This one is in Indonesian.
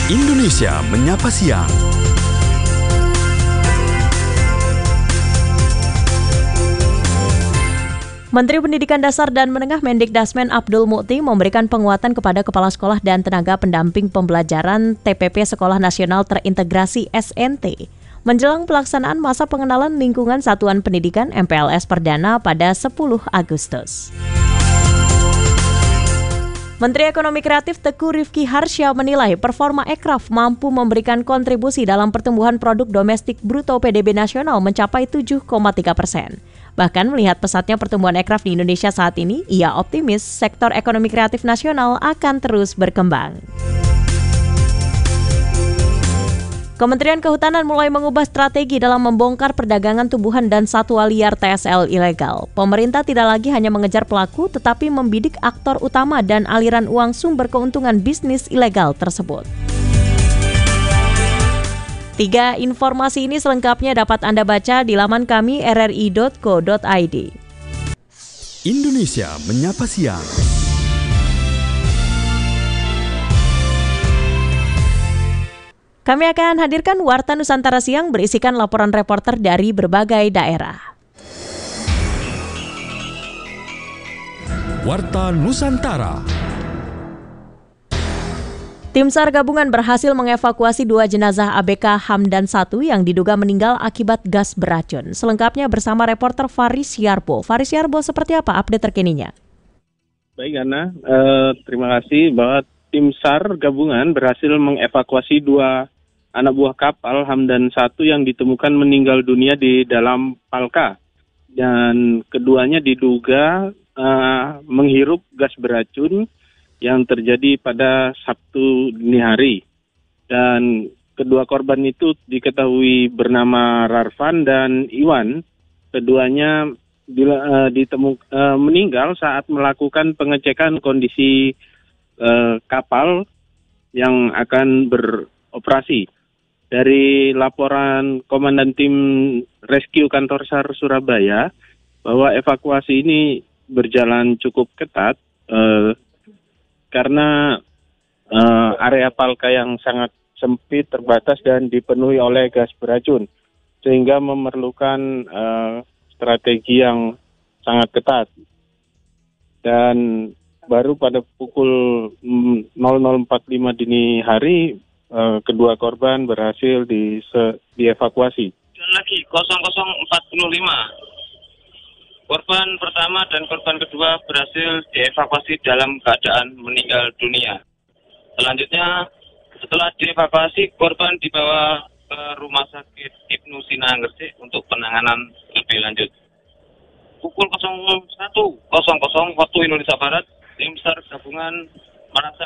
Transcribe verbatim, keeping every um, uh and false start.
Indonesia Menyapa Siang. Menteri Pendidikan Dasar dan Menengah Mendikdasmen Abdul Mukti memberikan penguatan kepada kepala sekolah dan tenaga pendamping pembelajaran T P P Sekolah Nasional Terintegrasi S N T menjelang pelaksanaan masa pengenalan lingkungan Satuan Pendidikan M P L S Perdana pada sepuluh Agustus. Menteri Ekonomi Kreatif Teguh Rifki Harsya menilai performa Ekraf mampu memberikan kontribusi dalam pertumbuhan produk domestik bruto P D B nasional mencapai tujuh koma tiga persen. Bahkan melihat pesatnya pertumbuhan Ekraf di Indonesia saat ini, ia optimis sektor ekonomi kreatif nasional akan terus berkembang. Kementerian Kehutanan mulai mengubah strategi dalam membongkar perdagangan tumbuhan dan satwa liar T S L ilegal. Pemerintah tidak lagi hanya mengejar pelaku, tetapi membidik aktor utama dan aliran uang sumber keuntungan bisnis ilegal tersebut. Tiga informasi ini selengkapnya dapat Anda baca di laman kami r r i dot co dot i d. Indonesia Menyapa Siang. Kami akan hadirkan Warta Nusantara Siang berisikan laporan reporter dari berbagai daerah. Warta Nusantara. Tim SAR gabungan berhasil mengevakuasi dua jenazah A B K Hamdan satu yang diduga meninggal akibat gas beracun. Selengkapnya bersama reporter Faris Yarbo. Faris Yarbo, seperti apa update terkininya? Baik, Ana. Uh, terima kasih bahwa tim SAR gabungan berhasil mengevakuasi dua anak buah kapal Hamdan satu yang ditemukan meninggal dunia di dalam Palka. Dan keduanya diduga uh, menghirup gas beracun yang terjadi pada Sabtu dini hari. Dan kedua korban itu diketahui bernama Rarvan dan Iwan. Keduanya uh, ditemu, uh, meninggal saat melakukan pengecekan kondisi uh, kapal yang akan beroperasi. Dari laporan Komandan Tim Rescue Kantor SAR Surabaya bahwa evakuasi ini berjalan cukup ketat eh, karena eh, area Palka yang sangat sempit, terbatas dan dipenuhi oleh gas beracun sehingga memerlukan eh, strategi yang sangat ketat. Dan baru pada pukul nol nol empat puluh lima dini hari Uh, kedua korban berhasil di, se, dievakuasi. Dan lagi nol nol empat lima. Korban pertama dan korban kedua berhasil dievakuasi dalam keadaan meninggal dunia. Selanjutnya, setelah dievakuasi, korban dibawa ke Rumah Sakit Ibnu Sina Gresik untuk penanganan lebih lanjut. Pukul satu waktu Indonesia Barat, tim SAR gabungan merasa